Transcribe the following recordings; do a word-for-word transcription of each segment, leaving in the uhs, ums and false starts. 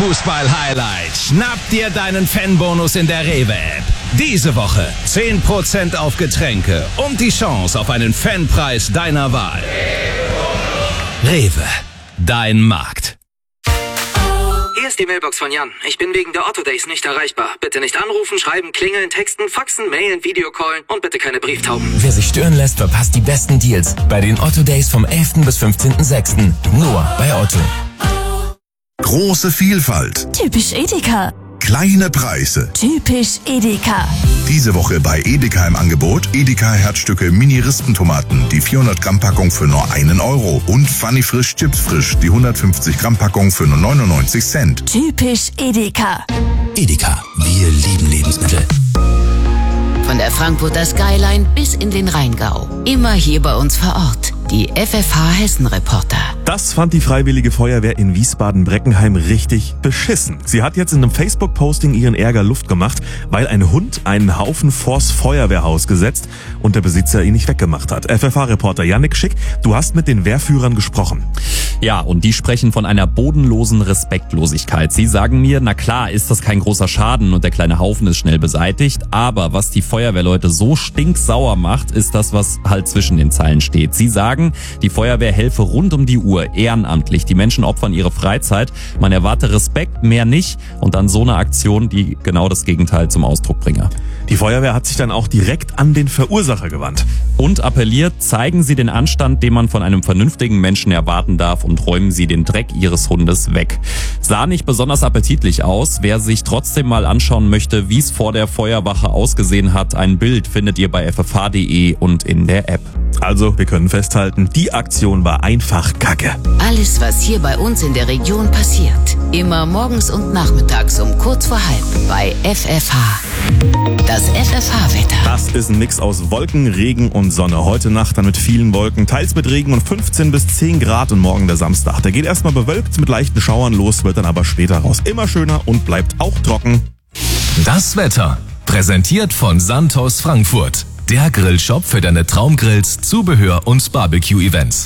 Fußball-Highlight. Schnapp dir deinen Fanbonus in der Rewe-App. Diese Woche zehn Prozent auf Getränke und die Chance auf einen Fanpreis deiner Wahl. Rewe, dein Markt. Hier ist die Mailbox von Jan. Ich bin wegen der Otto Days nicht erreichbar. Bitte nicht anrufen, schreiben, klingeln, texten, faxen, mailen, Videocallen und bitte keine Brieftauben. Wer sich stören lässt, verpasst die besten Deals bei den Otto Days vom elften bis fünfzehnten sechsten Nur bei Otto. Große Vielfalt. Typisch Edeka. Kleine Preise. Typisch Edeka. Diese Woche bei Edeka im Angebot Edeka Herzstücke Mini-Rispentomaten, die vierhundert Gramm Packung für nur einen Euro und Funny Frisch Chips Frisch, die hundertfünfzig Gramm Packung für nur neunundneunzig Cent. Typisch Edeka. Edeka, wir lieben Lebensmittel. Von der Frankfurter Skyline bis in den Rheingau. Immer hier bei uns vor Ort. Die F F H Hessen-Reporter. Das fand die Freiwillige Feuerwehr in Wiesbaden-Breckenheim richtig beschissen. Sie hat jetzt in einem Facebook-Posting ihren Ärger Luft gemacht, weil ein Hund einen Haufen vors Feuerwehrhaus gesetzt und der Besitzer ihn nicht weggemacht hat. F F H-Reporter Yannick Schick, du hast mit den Wehrführern gesprochen. Ja, und die sprechen von einer bodenlosen Respektlosigkeit. Sie sagen mir, na klar ist das kein großer Schaden und der kleine Haufen ist schnell beseitigt, aber was die Feuerwehrleute so stinksauer macht, ist das, was halt zwischen den Zeilen steht. Sie sagen, die Feuerwehr helfe rund um die Uhr, ehrenamtlich. Die Menschen opfern ihre Freizeit. Man erwarte Respekt, mehr nicht. Und dann so eine Aktion, die genau das Gegenteil zum Ausdruck bringe. Die Feuerwehr hat sich dann auch direkt an den Verursacher gewandt. Und appelliert, zeigen Sie den Anstand, den man von einem vernünftigen Menschen erwarten darf und räumen Sie den Dreck Ihres Hundes weg. Sah nicht besonders appetitlich aus. Wer sich trotzdem mal anschauen möchte, wie es vor der Feuerwache ausgesehen hat, ein Bild findet ihr bei f f h punkt d e und in der App. Also, wir können festhalten, die Aktion war einfach Kacke. Alles, was hier bei uns in der Region passiert. Immer morgens und nachmittags um kurz vor halb bei F F H. Das F F H-Wetter. Das ist ein Mix aus Wolken, Regen und Sonne. Heute Nacht dann mit vielen Wolken, teils mit Regen und fünfzehn bis zehn Grad und morgen der Samstag. Der geht erstmal bewölkt mit leichten Schauern los, wird dann aber später raus immer schöner und bleibt auch trocken. Das Wetter, präsentiert von Santos Frankfurt. Der Grillshop für deine Traumgrills, Zubehör und Barbecue-Events.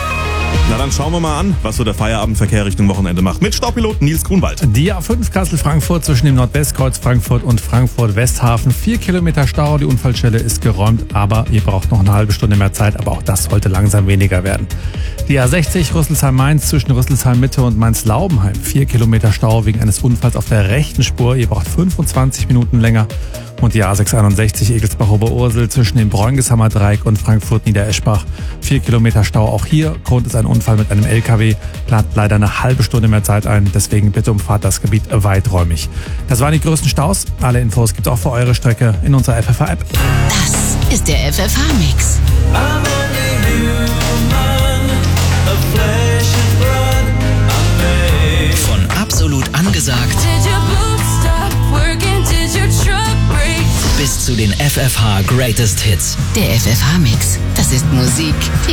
Na dann schauen wir mal an, was so der Feierabendverkehr Richtung Wochenende macht. Mit Staupilot Nils Grunwald. Die A fünf Kassel-Frankfurt zwischen dem Nordwestkreuz Frankfurt und Frankfurt-Westhafen. Vier Kilometer Stau, die Unfallstelle ist geräumt, aber ihr braucht noch eine halbe Stunde mehr Zeit, aber auch das sollte langsam weniger werden. Die A sechzig Rüsselsheim-Mainz zwischen Rüsselsheim-Mitte und Mainz-Laubenheim. Vier Kilometer Stau wegen eines Unfalls auf der rechten Spur, ihr braucht fünfundzwanzig Minuten länger. Und die A sechshunderteinundsechzig Egelsbach-Oberursel zwischen dem Bräungeshammer Dreieck und Frankfurt-Niedereschbach. Vier Kilometer Stau auch hier. Grund ist ein Unfall mit einem L K W. Plant leider eine halbe Stunde mehr Zeit ein. Deswegen bitte umfahrt das Gebiet weiträumig. Das waren die größten Staus. Alle Infos gibt's auch für eure Strecke in unserer F F H-App. Das ist der F F H-Mix. Von absolut angesagt bis zu den F F H Greatest Hits. Der F F H-Mix. Das ist Musik,